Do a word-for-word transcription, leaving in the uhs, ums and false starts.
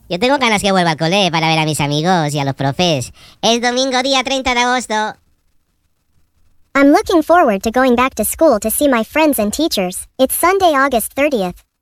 Yo tengo ganas que vuelva al cole para ver a mis amigos y a los profes. Es domingo día treinta de agosto. I'm looking forward to going back to school to see my friends and teachers. It's Sunday, August thirtieth.